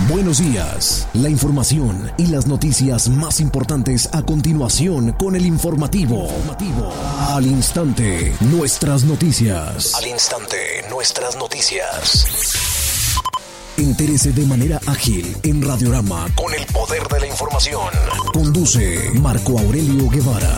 Buenos días. La información y las noticias más importantes a continuación con el informativo. Al instante, nuestras noticias. Entérese de manera ágil en Radiorama con el poder de la información. Conduce Marco Aurelio Guevara.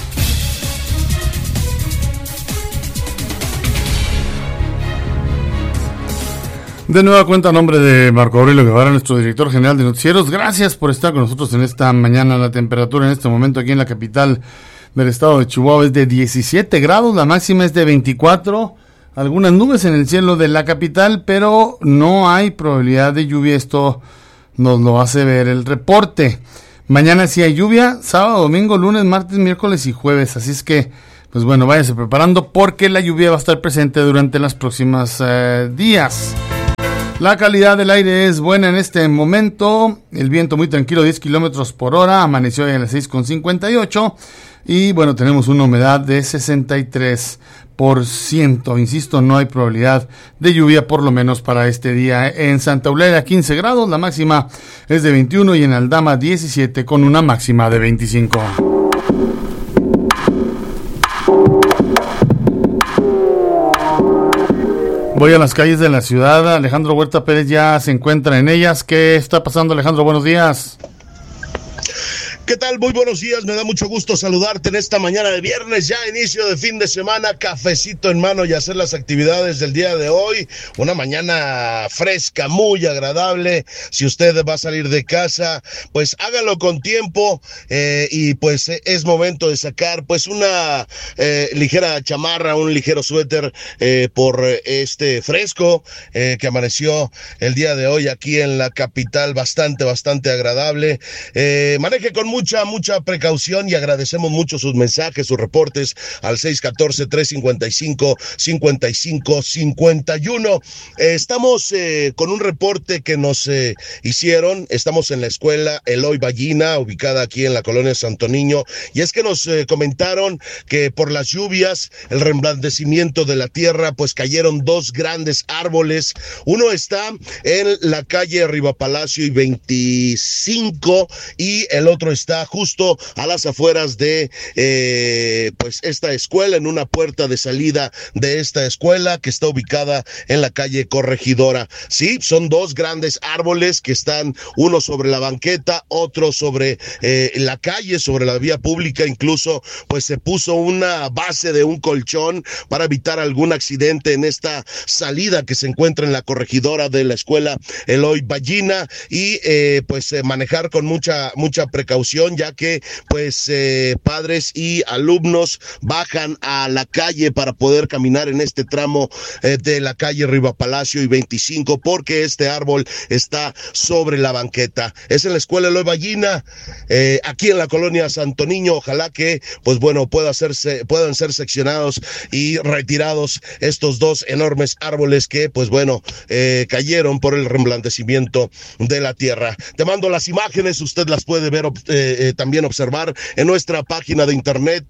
De nueva cuenta, a nombre de Marco Aurelio Guevara, nuestro director general de noticieros, gracias por estar con nosotros en esta mañana. La temperatura en este momento aquí en la capital del estado de Chihuahua es de 17 grados, la máxima es de 24, algunas nubes en el cielo de la capital, pero no hay probabilidad de lluvia, esto nos lo hace ver el reporte. Mañana sí hay lluvia, sábado, domingo, lunes, martes, miércoles y jueves, así es que, pues bueno, váyase preparando porque la lluvia va a estar presente durante los próximos días. La calidad del aire es buena en este momento, el viento muy tranquilo, 10 kilómetros por hora, amaneció hoy a las 6:58 y bueno, tenemos una humedad de 63%, insisto, no hay probabilidad de lluvia por lo menos para este día. En Santa Eulalia 15 grados, la máxima es de 21 y en Aldama 17 con una máxima de 25. Voy a las calles de la ciudad. Alejandro Huerta Pérez ya se encuentra en ellas. ¿Qué está pasando, Alejandro? Buenos días. ¿Qué tal? Muy buenos días, me da mucho gusto saludarte en esta mañana de viernes, ya inicio de fin de semana, cafecito en mano y hacer las actividades del día de hoy. Una mañana fresca, muy agradable. Si usted va a salir de casa, pues hágalo con tiempo y pues es momento de sacar pues una ligera chamarra, un ligero suéter por este fresco que amaneció el día de hoy aquí en la capital, bastante agradable. Maneje con mucha precaución y agradecemos mucho sus mensajes, sus reportes al 614-355-5551. Estamos con un reporte que nos hicieron. Estamos en la escuela Eloy Ballina, ubicada aquí en la colonia Santo Niño, y es que nos comentaron que por las lluvias, el reblandecimiento de la tierra, pues cayeron dos grandes árboles. Uno está en la calle Rivapalacio y 25 y el otro está justo a las afueras de pues esta escuela, en una puerta de salida de esta escuela que está ubicada en la calle Corregidora. Sí, son dos grandes árboles que están, uno sobre la banqueta, otro sobre la calle, sobre la vía pública. Incluso pues se puso una base de un colchón para evitar algún accidente en esta salida que se encuentra en la Corregidora de la escuela Eloy Ballina y pues manejar con mucha precaución, ya que pues padres y alumnos bajan a la calle para poder caminar en este tramo de la calle Rivapalacio y 25, porque este árbol está sobre la banqueta. Es en la escuela Eloy Ballina, aquí en la colonia Santo Niño. Ojalá que pues bueno puedan ser seccionados y retirados estos dos enormes árboles que pues bueno cayeron por el reblandecimiento de la tierra. Te mando las imágenes, usted las puede ver también observar en nuestra página de internet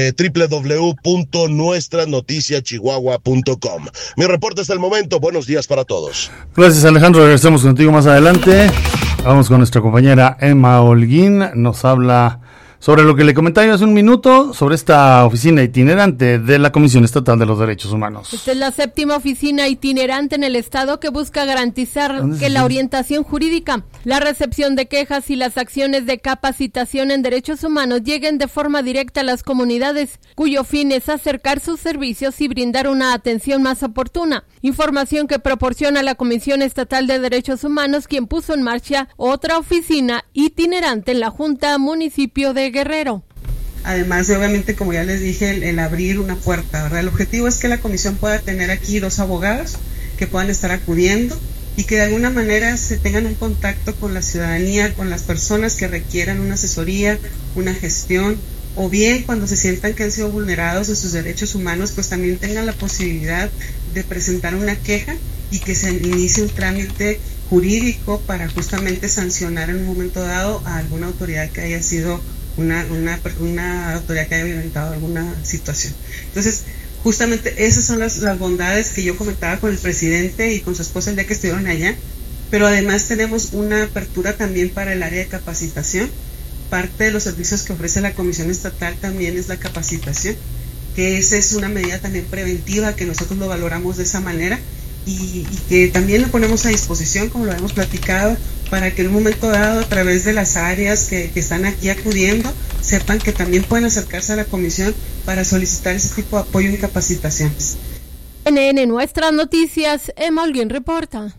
www.nuestranoticiachihuahua.com. Mi reporte hasta el momento. Buenos días para todos. Gracias, Alejandro. Regresamos contigo más adelante. Vamos con nuestra compañera Emma Holguín. Nos habla sobre lo que le comentaba hace un minuto, sobre esta oficina itinerante de la Comisión Estatal de los Derechos Humanos. Esta es la séptima oficina itinerante en el Estado que busca garantizar que la orientación jurídica, la recepción de quejas y las acciones de capacitación en derechos humanos lleguen de forma directa a las comunidades, cuyo fin es acercar sus servicios y brindar una atención más oportuna. Información que proporciona la Comisión Estatal de Derechos Humanos, quien puso en marcha otra oficina itinerante en la Junta Municipio de Guerrero. Además de, obviamente, como ya les dije, el abrir una puerta, ¿verdad? El objetivo es que la comisión pueda tener aquí dos abogados que puedan estar acudiendo y que de alguna manera se tengan un contacto con la ciudadanía, con las personas que requieran una asesoría, una gestión, o bien cuando se sientan que han sido vulnerados en sus derechos humanos, pues también tengan la posibilidad de presentar una queja y que se inicie un trámite jurídico para justamente sancionar en un momento dado a alguna autoridad que haya sido una autoridad que haya violentado alguna situación. Entonces, justamente esas son las bondades que yo comentaba con el presidente y con su esposa el día que estuvieron allá, pero además tenemos una apertura también para el área de capacitación. Parte de los servicios que ofrece la Comisión Estatal también es la capacitación, que esa es una medida también preventiva, que nosotros lo valoramos de esa manera y que también lo ponemos a disposición, como lo hemos platicado, para que en un momento dado, a través de las áreas que están aquí acudiendo, sepan que también pueden acercarse a la comisión para solicitar ese tipo de apoyo en capacitaciones. NN Nuestras Noticias, Emma Holguín reporta.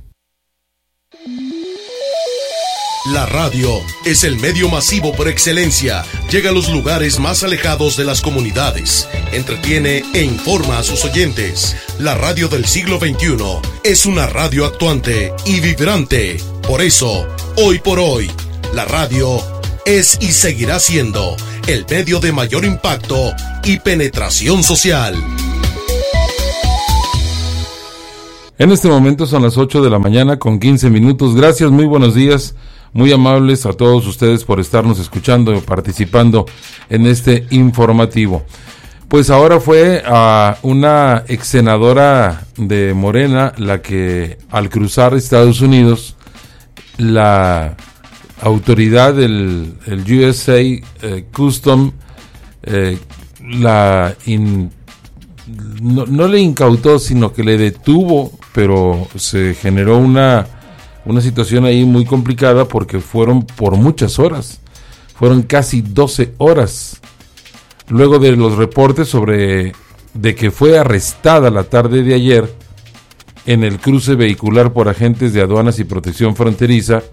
La radio es el medio masivo por excelencia. Llega a los lugares más alejados de las comunidades. Entretiene e informa a sus oyentes. La radio del siglo XXI es una radio actuante y vibrante. Por eso, hoy por hoy, la radio es y seguirá siendo el medio de mayor impacto y penetración social. En este momento son las 8 de la mañana con 15 minutos. Gracias, muy buenos días. Muy amables a todos ustedes por estarnos escuchando y participando en este informativo. Pues ahora fue a una ex senadora de Morena la que al cruzar Estados Unidos, la autoridad del USA Custom no le incautó, sino que le detuvo, pero se generó una situación ahí muy complicada porque fueron por muchas horas, fueron casi 12 horas, luego de los reportes de que fue arrestada la tarde de ayer en el cruce vehicular por agentes de aduanas y protección fronteriza.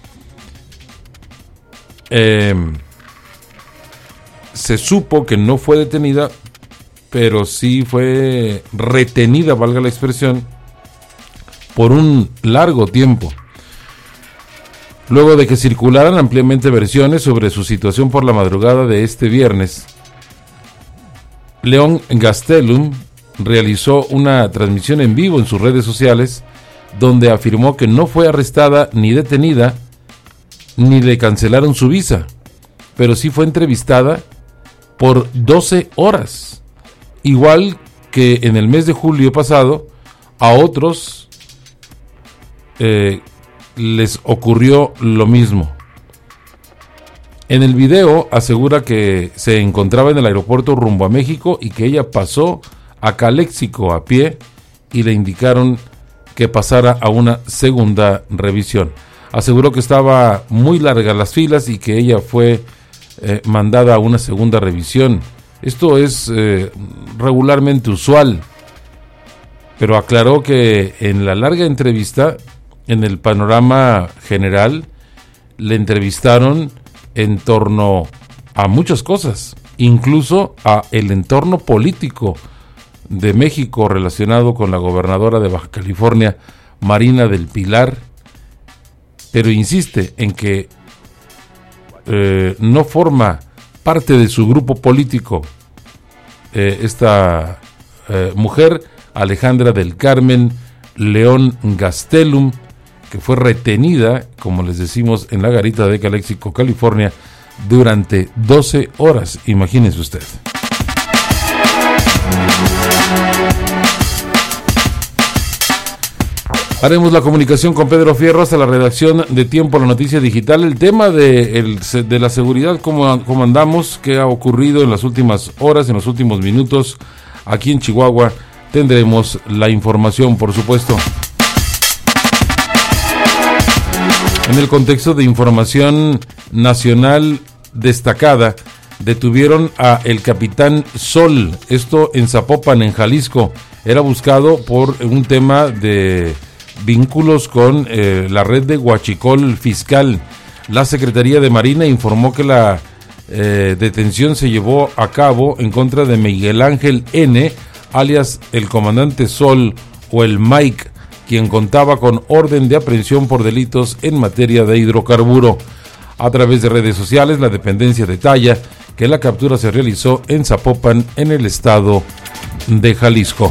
Se supo que no fue detenida, pero sí fue retenida, valga la expresión, por un largo tiempo. Luego de que circularan ampliamente versiones sobre su situación por la madrugada de este viernes, León Gastelum realizó una transmisión en vivo en sus redes sociales donde afirmó que no fue arrestada ni detenida, ni le cancelaron su visa, pero sí fue entrevistada por 12 horas, igual que en el mes de julio pasado a otros les ocurrió lo mismo. En el video asegura que se encontraba en el aeropuerto rumbo a México y que ella pasó a Caléxico a pie y le indicaron que pasara a una segunda revisión. Aseguró que estaba muy larga las filas y que ella fue mandada a una segunda revisión. Esto es regularmente usual, pero aclaró que en la larga entrevista, en el panorama general, le entrevistaron en torno a muchas cosas, incluso a el entorno político de México relacionado con la gobernadora de Baja California, Marina del Pilar, pero insiste en que no forma parte de su grupo político esta mujer, Alejandra del Carmen León Gastelum, que fue retenida, como les decimos, en la garita de Caléxico, California, durante 12 horas. Imagínense usted. Haremos la comunicación con Pedro Fierro hasta la redacción de Tiempo, la Noticia Digital. El tema de la seguridad, cómo andamos, qué ha ocurrido en las últimas horas, en los últimos minutos, aquí en Chihuahua. Tendremos la información, por supuesto. En el contexto de información nacional destacada, detuvieron a el capitán Sol, esto en Zapopan, en Jalisco. Era buscado por un tema de vínculos con la red de huachicol fiscal. La Secretaría de Marina informó que la detención se llevó a cabo en contra de Miguel Ángel N., alias el comandante Sol o el Mike, quien contaba con orden de aprehensión por delitos en materia de hidrocarburo. A través de redes sociales, la dependencia detalla que la captura se realizó en Zapopan, en el estado de Jalisco.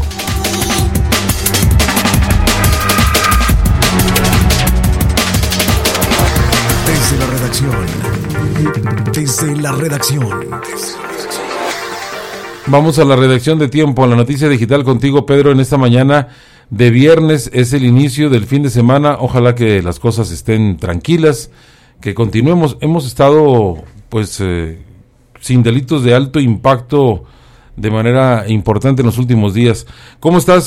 Desde la redacción. Vamos a la redacción de Tiempo, a la Noticia Digital contigo, Pedro, en esta mañana. de viernes, es el inicio del fin de semana. Ojalá que las cosas estén tranquilas, que continuemos. Hemos estado pues sin delitos de alto impacto de manera importante en los últimos días. ¿Cómo estás,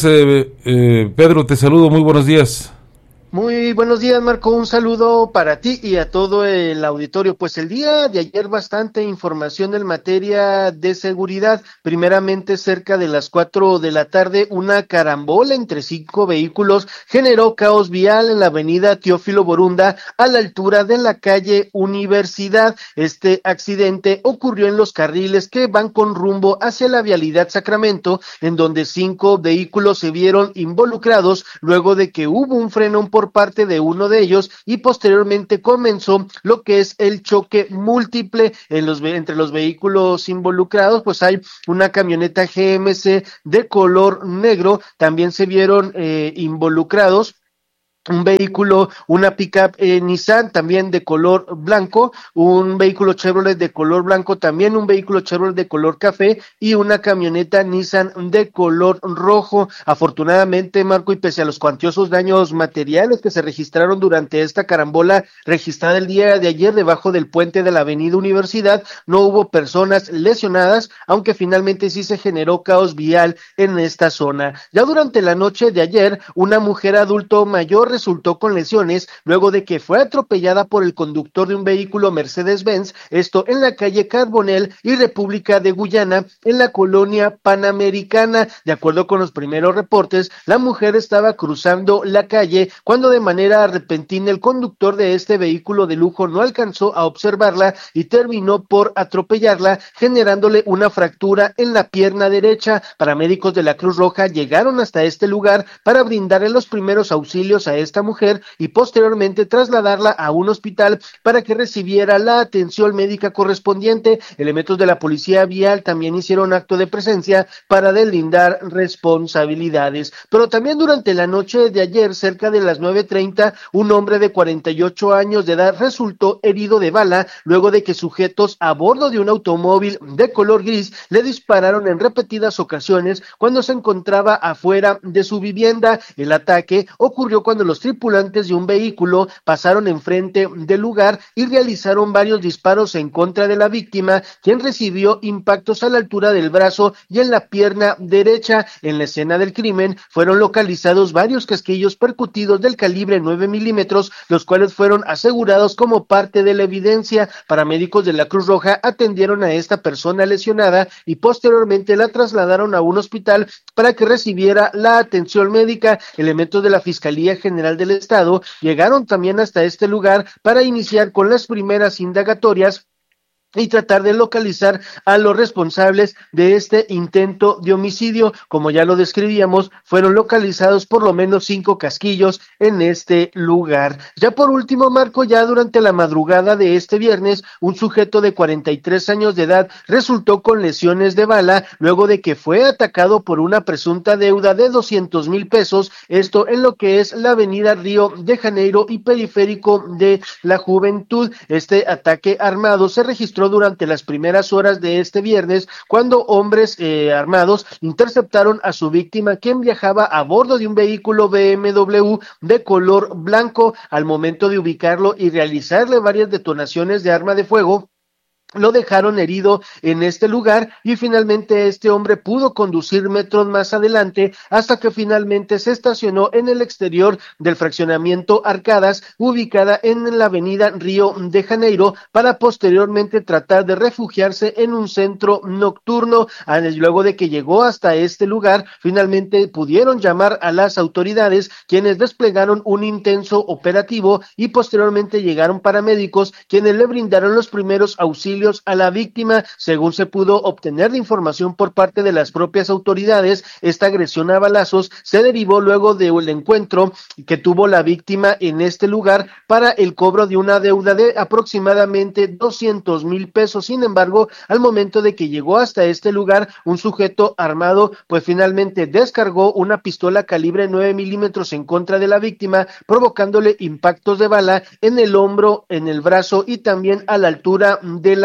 Pedro? Te saludo, muy buenos días. Muy buenos días, Marco, un saludo para ti y a todo el auditorio. Pues el día de ayer bastante información en materia de seguridad. Primeramente, cerca de las 4 de la tarde, una carambola entre 5 vehículos generó caos vial en la avenida Teófilo Borunda a la altura de la calle Universidad. Este accidente ocurrió en los carriles que van con rumbo hacia la vialidad Sacramento, en donde 5 vehículos se vieron involucrados luego de que hubo un frenón por parte de uno de ellos y posteriormente comenzó lo que es el choque múltiple entre los vehículos involucrados. Pues hay una camioneta GMC de color negro, también se vieron involucrados un vehículo, una pickup Nissan también de color blanco, un vehículo Chevrolet de color blanco, también un vehículo Chevrolet de color café y una camioneta Nissan de color rojo. Afortunadamente, Marco, y pese a los cuantiosos daños materiales que se registraron durante esta carambola registrada el día de ayer debajo del puente de la avenida Universidad, no hubo personas lesionadas, aunque finalmente sí se generó caos vial en esta zona. Ya durante la noche de ayer, una mujer adulto mayor resultó con lesiones luego de que fue atropellada por el conductor de un vehículo Mercedes-Benz, esto en la calle Carbonell y República de Guyana, en la colonia Panamericana. De acuerdo con los primeros reportes, la mujer estaba cruzando la calle cuando de manera repentina el conductor de este vehículo de lujo no alcanzó a observarla y terminó por atropellarla, generándole una fractura en la pierna derecha. Paramédicos de la Cruz Roja llegaron hasta este lugar para brindarle los primeros auxilios a esta mujer y posteriormente trasladarla a un hospital para que recibiera la atención médica correspondiente. Elementos de la policía vial también hicieron acto de presencia para deslindar responsabilidades. Pero también durante la noche de ayer, cerca de las 9:30, un hombre de 48 años de edad resultó herido de bala luego de que sujetos a bordo de un automóvil de color gris le dispararon en repetidas ocasiones cuando se encontraba afuera de su vivienda. El ataque ocurrió cuando los tripulantes de un vehículo pasaron enfrente del lugar y realizaron varios disparos en contra de la víctima, quien recibió impactos a la altura del brazo y en la pierna derecha. En la escena del crimen fueron localizados varios casquillos percutidos del calibre 9 milímetros, los cuales fueron asegurados como parte de la evidencia. Paramédicos de la Cruz Roja atendieron a esta persona lesionada y posteriormente la trasladaron a un hospital para que recibiera la atención médica. Elementos de la Fiscalía General del Estado llegaron también hasta este lugar para iniciar con las primeras indagatorias y tratar de localizar a los responsables de este intento de homicidio. Como ya lo describíamos, fueron localizados por lo menos 5 casquillos en este lugar. Ya por último, Marco, ya durante la madrugada de este viernes, un sujeto de 43 años de edad resultó con lesiones de bala luego de que fue atacado por una presunta deuda de 200,000 pesos, esto en lo que es la avenida Río de Janeiro y Periférico de la Juventud. Este ataque armado se registró durante las primeras horas de este viernes, cuando hombres armados interceptaron a su víctima, quien viajaba a bordo de un vehículo BMW de color blanco. Al momento de ubicarlo y realizarle varias detonaciones de arma de fuego, lo dejaron herido en este lugar y finalmente este hombre pudo conducir metros más adelante hasta que finalmente se estacionó en el exterior del fraccionamiento Arcadas, ubicada en la avenida Río de Janeiro, para posteriormente tratar de refugiarse en un centro nocturno. Luego de que llegó hasta este lugar, finalmente pudieron llamar a las autoridades, quienes desplegaron un intenso operativo y posteriormente llegaron paramédicos, quienes le brindaron los primeros auxilios a la víctima. Según se pudo obtener de información por parte de las propias autoridades, esta agresión a balazos se derivó luego del encuentro que tuvo la víctima en este lugar para el cobro de una deuda de aproximadamente 200,000 pesos. Sin embargo, al momento de que llegó hasta este lugar, un sujeto armado pues finalmente descargó una pistola calibre 9 milímetros en contra de la víctima, provocándole impactos de bala en el hombro, en el brazo y también a la altura de la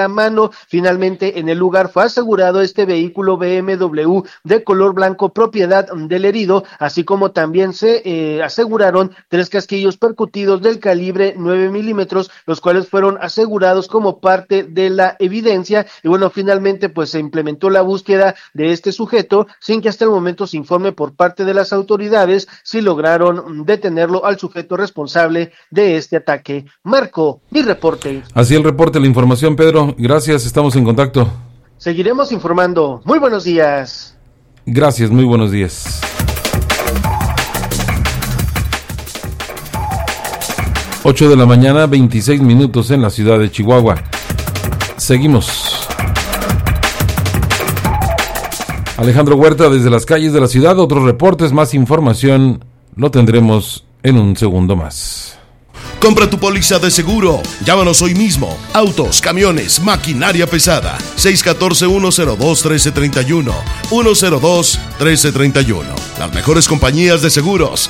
la mano. Finalmente, en el lugar fue asegurado este vehículo BMW de color blanco, propiedad del herido, así como también se aseguraron 3 casquillos percutidos del calibre 9 milímetros, los cuales fueron asegurados como parte de la evidencia. Y bueno, finalmente pues se implementó la búsqueda de este sujeto sin que hasta el momento se informe por parte de las autoridades si lograron detenerlo al sujeto responsable de este ataque. Marco, mi reporte. Así el reporte, la información, Pedro. Gracias, estamos en contacto. Seguiremos informando. Muy buenos días. Gracias, muy buenos días. 8 de la mañana, 26 minutos en la ciudad de Chihuahua. Seguimos. Alejandro Huerta desde las calles de la ciudad. Otros reportes, más información, lo tendremos en un segundo más. Compra tu póliza de seguro. Llámanos hoy mismo. Autos, camiones, maquinaria pesada. 614-102-1331. 102-1331. Las mejores compañías de seguros.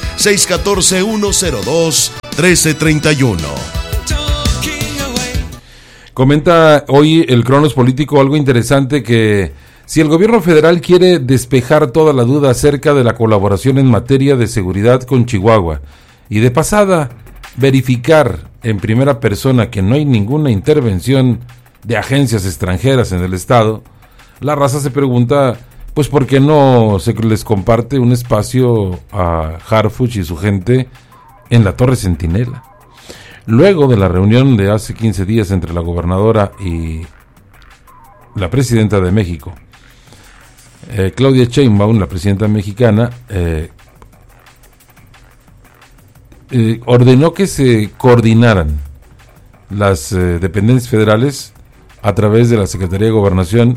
614-102-1331. Comenta hoy el Cronos Político algo interesante, que si el gobierno federal quiere despejar toda la duda acerca de la colaboración en materia de seguridad con Chihuahua y de pasada verificar en primera persona que no hay ninguna intervención de agencias extranjeras en el estado, la raza se pregunta, pues ¿por qué no se les comparte un espacio a Harfuch y su gente en la Torre Centinela? Luego de la reunión de hace 15 días entre la gobernadora y la presidenta de México, Claudia Sheinbaum, la presidenta mexicana, ordenó que se coordinaran las dependencias federales a través de la Secretaría de Gobernación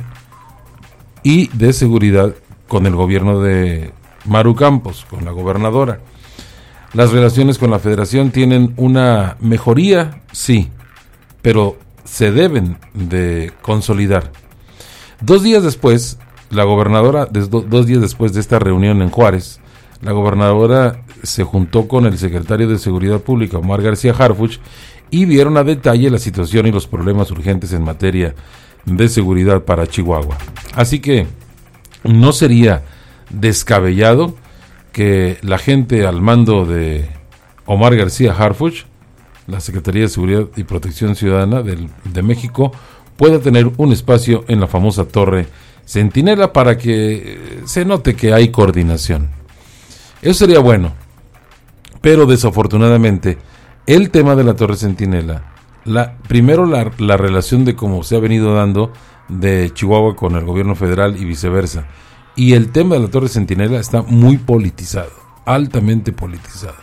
y de Seguridad con el gobierno de Maru Campos, con la gobernadora. Las relaciones con la Federación tienen una mejoría, sí, pero se deben de consolidar. 2 días después, la gobernadora, 2 días después de esta reunión en Juárez, la gobernadora se juntó con el secretario de Seguridad Pública, Omar García Harfuch, y vieron a detalle la situación y los problemas urgentes en materia de seguridad para Chihuahua. Así que no sería descabellado que la gente al mando de Omar García Harfuch, la Secretaría de Seguridad y Protección Ciudadana de México, pueda tener un espacio en la famosa Torre Centinela para que se note que hay coordinación. Eso sería bueno, pero desafortunadamente el tema de la Torre Centinela, primero la relación de cómo se ha venido dando de Chihuahua con el gobierno federal y viceversa, y el tema de la Torre Centinela está muy politizado, altamente politizado.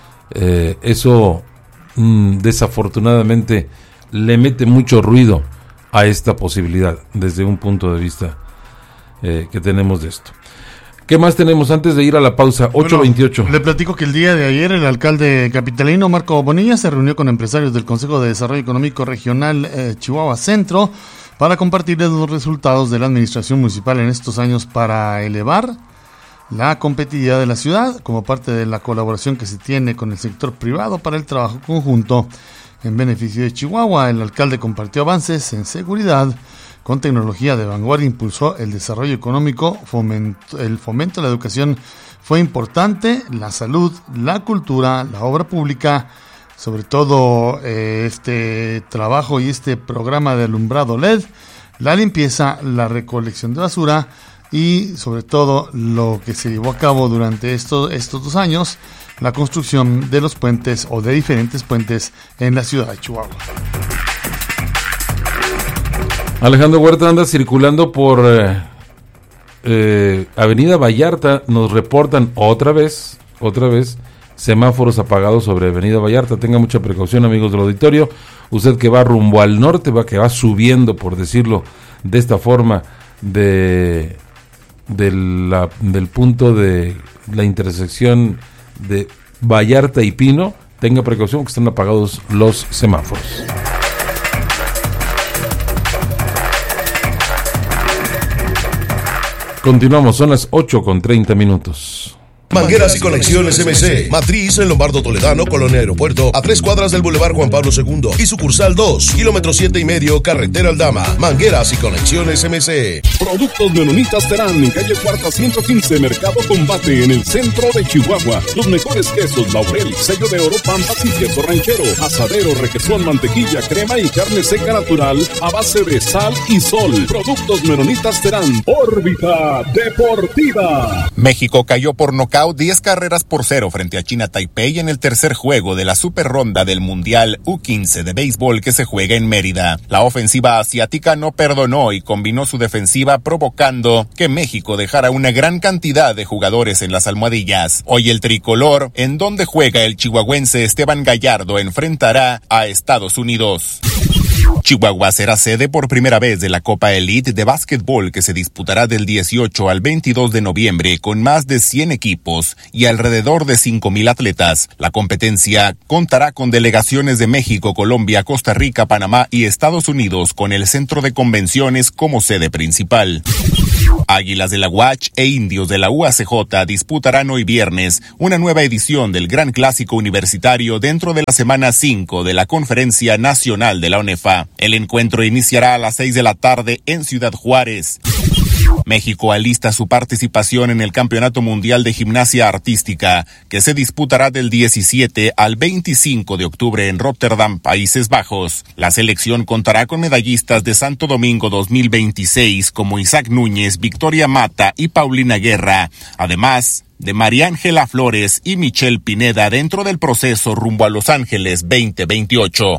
Eso desafortunadamente le mete mucho ruido a esta posibilidad desde un punto de vista que tenemos de esto. ¿Qué más tenemos antes de ir a la pausa? 8:28. Bueno, le platico que el día de ayer el alcalde capitalino Marco Bonilla se reunió con empresarios del Consejo de Desarrollo Económico Regional Chihuahua Centro para compartirles los resultados de la administración municipal en estos años para elevar la competitividad de la ciudad como parte de la colaboración que se tiene con el sector privado para el trabajo conjunto en beneficio de Chihuahua. El alcalde compartió avances en seguridad con tecnología de vanguardia, impulsó el desarrollo económico, el fomento de la educación fue importante, la salud, la cultura, la obra pública, sobre todo este trabajo y este programa de alumbrado LED, la limpieza, la recolección de basura y sobre todo lo que se llevó a cabo durante estos 2 años, la construcción de los puentes o de diferentes puentes en la ciudad de Chihuahua. Alejandro Huerta anda circulando por Avenida Vallarta, nos reportan otra vez semáforos apagados sobre Avenida Vallarta. Tenga mucha precaución, amigos del auditorio. Usted que va rumbo al norte, que va subiendo, por decirlo de esta forma, del punto de la intersección de Vallarta y Pino, tenga precaución que están apagados los semáforos. Continuamos, son las 8:30. Mangueras y Conexiones MC. Matriz en Lombardo Toledano, Colonia Aeropuerto, a 3 cuadras del Boulevard Juan Pablo II. Y sucursal 2, kilómetro 7,5, carretera Aldama. Mangueras y Conexiones MC. Productos Menonitas Terán, en calle Cuarta 115, Mercado Combate, en el centro de Chihuahua. Los mejores quesos, Laurel, sello de oro, Pampas y queso ranchero. Asadero, requesón, mantequilla, crema y carne seca natural a base de sal y sol. Productos Menonitas Terán. Órbita Deportiva. México cayó por nocaut 10-0 frente a China Taipei en el tercer juego de la super ronda del Mundial U15 de béisbol que se juega en Mérida. La ofensiva asiática no perdonó y combinó su defensiva, provocando que México dejara una gran cantidad de jugadores en las almohadillas. Hoy el tricolor, en donde juega el chihuahuense Esteban Gallardo, enfrentará a Estados Unidos. Chihuahua será sede por primera vez de la Copa Elite de básquetbol que se disputará del 18 al 22 de noviembre con más de 100 equipos y alrededor de 5,000 atletas. La competencia contará con delegaciones de México, Colombia, Costa Rica, Panamá y Estados Unidos, con el centro de convenciones como sede principal. Águilas de la UACH e Indios de la UACJ disputarán hoy viernes una nueva edición del Gran Clásico Universitario dentro de la semana 5 de la Conferencia Nacional de la ONEFA. El encuentro iniciará a las 6 de la tarde en Ciudad Juárez. México alista su participación en el Campeonato Mundial de Gimnasia Artística, que se disputará del 17 al 25 de octubre en Rotterdam, Países Bajos. La selección contará con medallistas de Santo Domingo 2026 como Isaac Núñez, Victoria Mata y Paulina Guerra, además de María Ángela Flores y Michelle Pineda dentro del proceso rumbo a Los Ángeles 2028.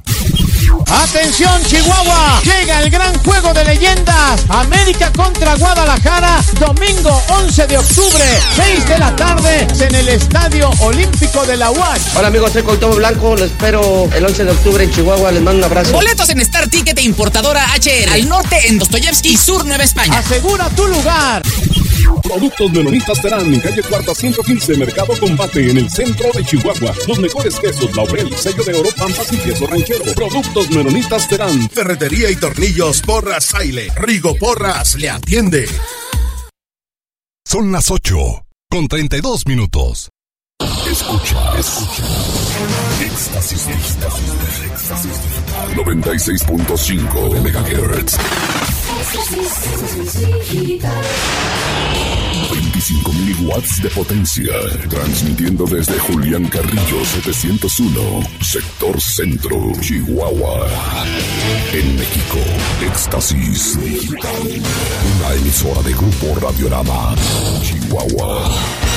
¡Atención, Chihuahua! Llega el gran juego de leyendas. América contra Guadalajara, domingo 11 de octubre, 6 de la tarde, en el Estadio Olímpico de la UACH. Hola amigos, soy Cuauhtémoc Blanco, los espero el 11 de octubre en Chihuahua, les mando un abrazo. Boletos en Star Ticket e importadora HR, al norte en Dostoyevsky y sur Nueva España. Asegura tu lugar. Productos Menonitas Terán, en calle Cuarta 115, Mercado Combate, en el centro de Chihuahua. Los mejores quesos, Laurel, sello de oro, Pampas y queso ranchero. Productos Menonitas Terán. Ferretería y tornillos Porras Saile. Rigo Porras le atiende. Son las 8:32. Escucha. Éxtasis Digital. 96.5 MHz. 25,000 watts de potencia, transmitiendo desde Julián Carrillo 701, sector centro, Chihuahua. En México, Éxtasis Digital, una emisora de Grupo Radiorama, Chihuahua.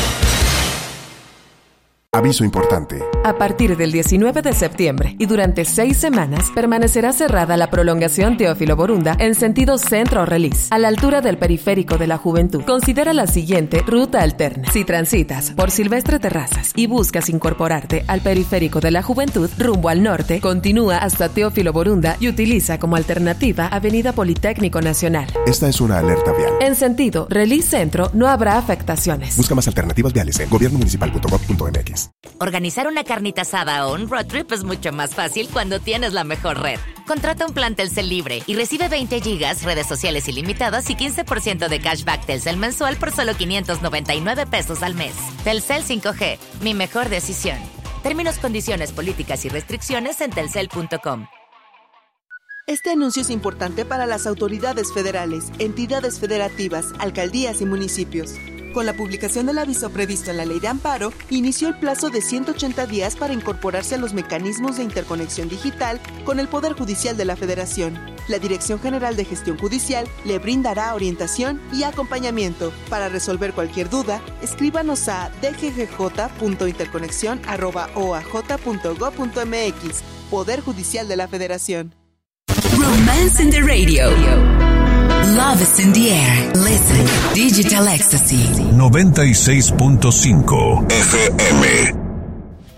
Aviso importante. A partir del 19 de septiembre y durante 6 semanas permanecerá cerrada la prolongación Teófilo Borunda en sentido centro-Relis, a la altura del Periférico de la Juventud. Considera la siguiente ruta alterna. Si transitas por Silvestre Terrazas y buscas incorporarte al Periférico de la Juventud rumbo al norte, continúa hasta Teófilo Borunda y utiliza como alternativa Avenida Politécnico Nacional. Esta es una alerta vial. En sentido Relis Centro no habrá afectaciones. Busca más alternativas viales en gobiernomunicipal.gov.mx. Organizar una carnita asada o un road trip es mucho más fácil cuando tienes la mejor red. Contrata un plan Telcel libre y recibe 20 gigas, redes sociales ilimitadas y 15% de cashback Telcel mensual por solo 599 pesos al mes. Telcel 5G, mi mejor decisión. Términos, condiciones, políticas y restricciones en telcel.com. Este anuncio es importante para las autoridades federales, entidades federativas, alcaldías y municipios. Con la publicación del aviso previsto en la Ley de Amparo, inició el plazo de 180 días para incorporarse a los mecanismos de interconexión digital con el Poder Judicial de la Federación. La Dirección General de Gestión Judicial le brindará orientación y acompañamiento. Para resolver cualquier duda, escríbanos a dggj.interconexión@oaj.gov.mx. Poder Judicial de la Federación. Romance in the radio. Love is in the air. Listen. Digital Ecstasy. 96.5 FM.